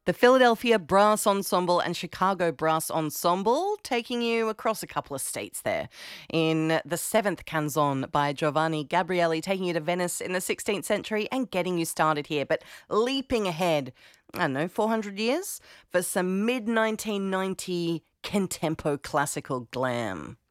The Philadelphia Brass Ensemble and Chicago Brass Ensemble, taking you across a couple of states there. In the seventh canzone by Giovanni Gabrieli, taking you to Venice in the 16th century and getting you started here. But leaping ahead, I don't know, 400 years for some mid-1990 contempo classical glam.